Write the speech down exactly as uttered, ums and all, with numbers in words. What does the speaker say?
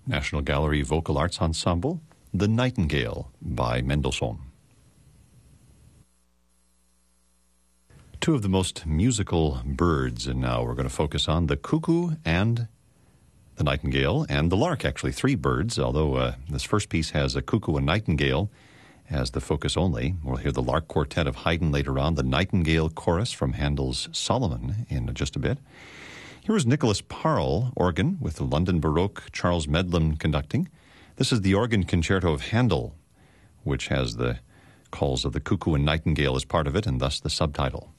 National Gallery Vocal Arts Ensemble, The Nightingale by Mendelssohn. Two of the most musical birds, and now we're going to focus on the cuckoo and the nightingale, and the lark, actually, three birds, although uh, this first piece has a cuckoo and nightingale as the focus only. We'll hear the Lark Quartet of Haydn later on, the Nightingale Chorus from Handel's Solomon in just a bit. Here is Nicholas Parle, organ, with the London Baroque Charles Medlin conducting. This is the organ concerto of Handel, which has the calls of the cuckoo and nightingale as part of it, and thus the subtitle.